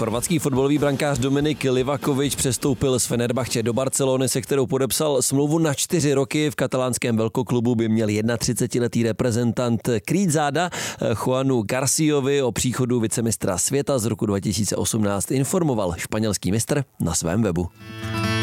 Chorvatský fotbalový brankář Dominik Livakovič přestoupil z Fenerbahče do Barcelony, se kterou podepsal smlouvu na 4 roky. V katalánském velkoklubu by měl 31letý reprezentant krýt záda. Juanu Garciovi o příchodu vicemistra světa z roku 2018 informoval španělský mistr na svém webu.